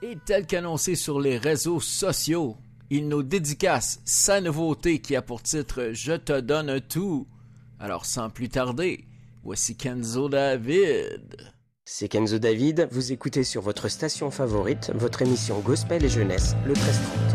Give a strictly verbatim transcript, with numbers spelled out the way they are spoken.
Et tel qu'annoncé sur les réseaux sociaux, il nous dédicace sa nouveauté qui a pour titre « Je te donne un tout ». Alors sans plus tarder, voici Kenzo David. C'est Kenzo David, vous écoutez sur votre station favorite, votre émission Gospel et Jeunesse, le treize trente.